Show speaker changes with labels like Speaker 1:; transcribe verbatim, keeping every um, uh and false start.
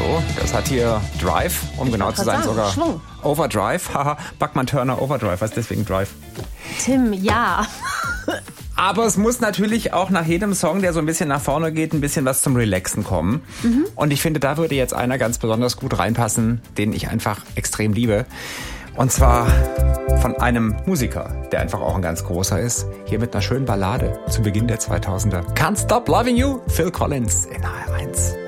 Speaker 1: Das hat hier Drive, um genau zu sein,
Speaker 2: sagen,
Speaker 1: sogar
Speaker 2: Schwung.
Speaker 1: Overdrive. Haha, Bachmann-Turner Overdrive, was ist deswegen Drive?
Speaker 2: Tim, ja.
Speaker 1: Aber es muss natürlich auch nach jedem Song, der so ein bisschen nach vorne geht, ein bisschen was zum Relaxen kommen. Mhm. Und ich finde, da würde jetzt einer ganz besonders gut reinpassen, den ich einfach extrem liebe. Und zwar von einem Musiker, der einfach auch ein ganz großer ist. Hier mit einer schönen Ballade zu Beginn der zweitausender. Can't Stop Loving You, Phil Collins in H R eins.